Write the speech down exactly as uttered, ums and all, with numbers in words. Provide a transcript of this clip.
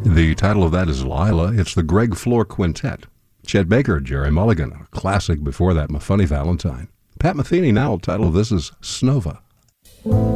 The title of that is Lila. It's the Greg Floor Quintet. Chet Baker, Jerry Mulligan, a classic before that, My Funny Valentine. Pat Metheny now, title of this is Snova.